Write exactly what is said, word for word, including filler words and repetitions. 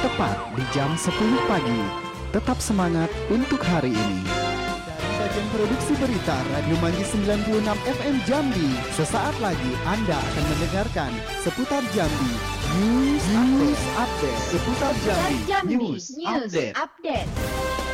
tepat di jam sepuluh pagi. Tetap semangat untuk hari ini. Dari bagian produksi berita Radio Manji sembilan puluh enam F M Jambi, sesaat lagi Anda akan mendengarkan seputar Jambi News Update. Update seputar Jambi Jambi News News Update. Update.